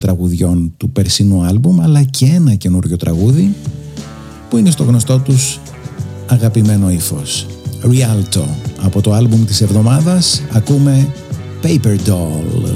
τραγουδιών του περσινού άλμπουμ, αλλά και ένα καινούριο τραγούδι που είναι στο γνωστό τους αγαπημένο ύφος. Rialto. Από το άλμπουμ της εβδομάδας ακούμε Paper Doll.